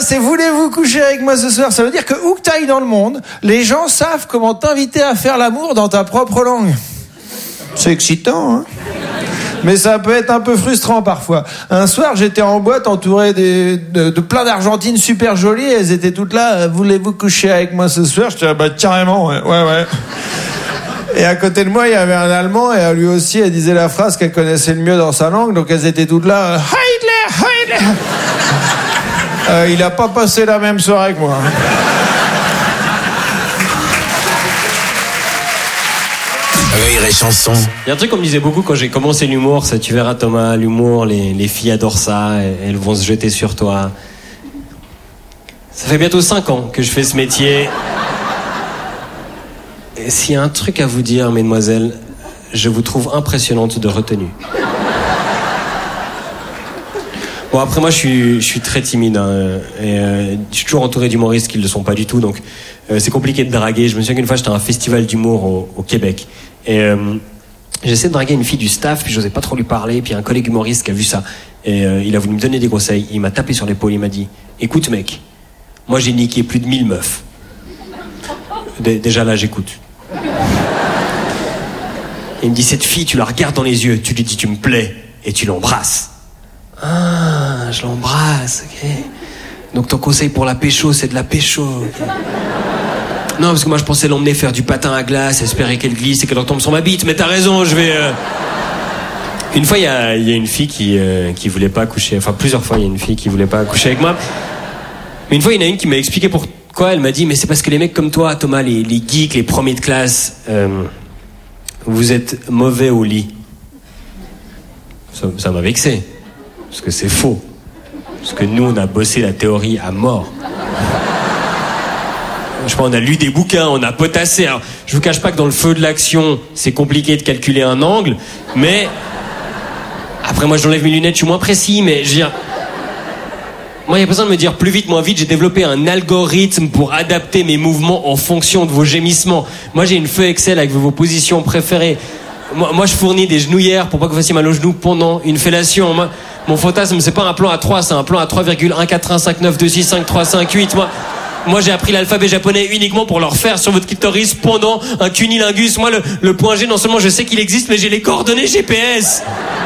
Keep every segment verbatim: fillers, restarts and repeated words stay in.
c'est voulez-vous coucher avec moi ce soir. Ça veut dire que où que t'ailles dans le monde, les gens savent comment t'inviter à faire l'amour dans ta propre langue. C'est excitant, hein. Mais ça peut être un peu frustrant parfois. Un soir, j'étais en boîte entouré des, de, de plein d'Argentines super jolies. Elles étaient toutes là. Voulez-vous coucher avec moi ce soir? Je disais, ah bah carrément, ouais, ouais, ouais. Et à côté de moi, il y avait un Allemand et lui aussi, elle disait la phrase qu'elle connaissait le mieux dans sa langue. Donc elles étaient toutes là. Heidler, Heidler. Euh, il a pas passé la même soirée que moi. Rire et chanson. Il y a un truc qu'on me disait beaucoup quand j'ai commencé l'humour, c'est tu verras Thomas, l'humour, les, les filles adorent ça, elles vont se jeter sur toi. Ça fait bientôt cinq ans que je fais ce métier. Et s'il y a un truc à vous dire, mesdemoiselles, je vous trouve impressionnante de retenue. Bon, après moi je suis, je suis très timide, hein, et euh, je suis toujours entouré d'humoristes qui ne le sont pas du tout, donc euh, c'est compliqué de draguer. Je me souviens qu'une fois j'étais à un festival d'humour au, au Québec. Et euh, j'essaie de draguer une fille du staff, puis j'osais pas trop lui parler, puis un collègue humoriste qui a vu ça, et euh, il a voulu me donner des conseils. Il m'a tapé sur l'épaule, il m'a dit « Écoute mec, moi j'ai niqué plus de mille meufs. » D- Déjà là, j'écoute. Il me dit « Cette fille, tu la regardes dans les yeux, tu lui dis « Tu me plais » et tu l'embrasses. » Ah, je l'embrasse, ok. Donc ton conseil pour la pécho, c'est de la pécho. Okay. Non, parce que moi je pensais l'emmener faire du patin à glace, espérer qu'elle glisse et qu'elle retombe sur ma bite. Mais t'as raison, je vais... Euh... Une fois, il y a, y a une fille qui, euh, qui voulait pas coucher... Enfin, plusieurs fois, il y a une fille qui voulait pas coucher avec moi. Mais une fois, il y en a une qui m'a expliqué pourquoi. Elle m'a dit, mais c'est parce que les mecs comme toi, Thomas, les, les geeks, les premiers de classe, euh, vous êtes mauvais au lit. Ça, ça m'a vexé. Parce que c'est faux. Parce que nous, on a bossé la théorie à mort. Je sais pas, on a lu des bouquins, on a potassé. Alors, je vous cache pas que dans le feu de l'action, c'est compliqué de calculer un angle, mais après, moi, j'enlève mes lunettes, je suis moins précis, mais je veux dire, moi, il n'y a pas besoin de me dire plus vite, moins vite. J'ai développé un algorithme pour adapter mes mouvements en fonction de vos gémissements. Moi, j'ai une feuille Excel avec vos positions préférées. Moi, moi, je fournis des genouillères pour pas que vous fassiez mal aux genoux pendant une fellation. Moi, mon fantasme, c'est pas un plan à trois, c'est un plan à trois virgule un quatre un cinq neuf deux six cinq trois cinq huit. Moi, moi j'ai appris l'alphabet japonais uniquement pour le refaire sur votre clitoris pendant un cunilingus. Moi, le, le point G, non seulement je sais qu'il existe, mais j'ai les coordonnées G P S.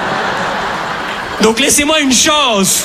Donc laissez-moi une chance.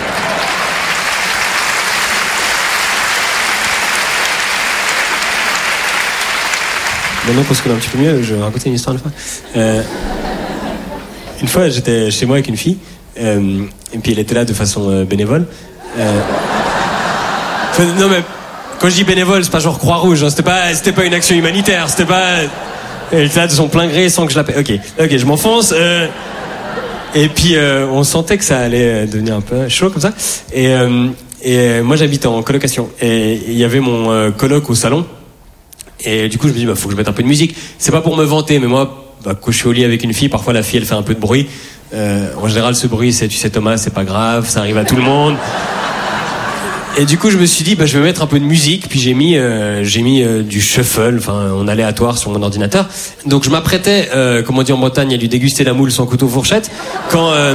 Maintenant qu'on se connaît un petit peu mieux, je vais raconter une histoire une fois. Euh, une fois, j'étais chez moi avec une fille, euh, et puis elle était là de façon euh, bénévole. Euh, enfin, non mais, quand je dis bénévole, c'est pas genre Croix-Rouge, hein, c'était pas, c'était pas une action humanitaire, c'était pas... Elle était là de son plein gré sans que je l'appelle. Ok, ok, je m'enfonce. Euh, et puis euh, on sentait que ça allait devenir un peu chaud comme ça. Et, euh, et moi j'habite en colocation, et il y avait mon euh, coloc au salon. Et du coup, je me dis, bah, faut que je mette un peu de musique. C'est pas pour me vanter, mais moi, bah, quand je suis au lit avec une fille, parfois la fille, elle fait un peu de bruit. Euh, en général, ce bruit, c'est, tu sais, Thomas, c'est pas grave, ça arrive à tout le monde. Et du coup, je me suis dit, bah, je vais mettre un peu de musique. Puis j'ai mis, euh, j'ai mis euh, du shuffle, enfin, en aléatoire sur mon ordinateur. Donc je m'apprêtais, euh, comme on dit en Bretagne, à lui déguster la moule sans couteau fourchette. Quand, euh...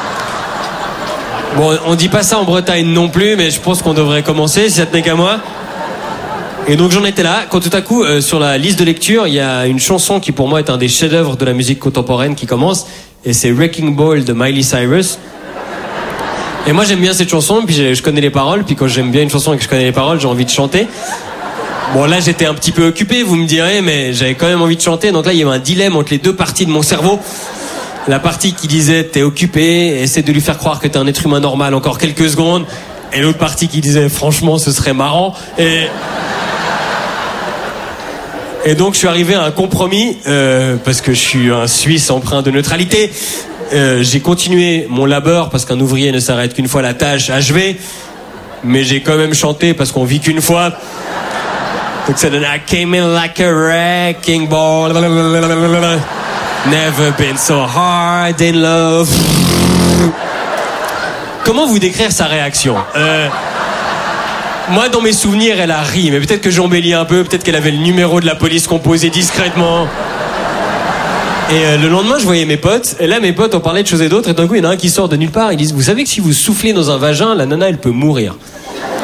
bon, on dit pas ça en Bretagne non plus, mais je pense qu'on devrait commencer, si ça tenait qu'à moi. Et donc j'en étais là, quand tout à coup, euh, sur la liste de lecture, il y a une chanson qui pour moi est un des chefs-d'œuvre de la musique contemporaine qui commence, et c'est Wrecking Ball de Miley Cyrus. Et moi j'aime bien cette chanson, puis je connais les paroles, puis quand j'aime bien une chanson et que je connais les paroles, j'ai envie de chanter. Bon là j'étais un petit peu occupé, vous me direz, mais j'avais quand même envie de chanter, donc là il y avait un dilemme entre les deux parties de mon cerveau. La partie qui disait t'es occupé, essaie de lui faire croire que t'es un être humain normal encore quelques secondes, et l'autre partie qui disait franchement ce serait marrant, et... Et donc je suis arrivé à un compromis, euh, parce que je suis un Suisse empreint de neutralité. Euh, j'ai continué mon labeur, parce qu'un ouvrier ne s'arrête qu'une fois la tâche achevée. Mais j'ai quand même chanté, parce qu'on vit qu'une fois. Donc ça donne I came in like a wrecking ball. Never been so hard in love. Comment vous décrire sa réaction ? euh, Moi, dans mes souvenirs, elle a ri, mais peut-être que j'embellis un peu, peut-être qu'elle avait le numéro de la police composé discrètement. Et euh, le lendemain, je voyais mes potes, et là, mes potes, on parlait de choses et d'autres, et d'un coup, il y en a un qui sort de nulle part, ils disent, vous savez que si vous soufflez dans un vagin, la nana, elle peut mourir.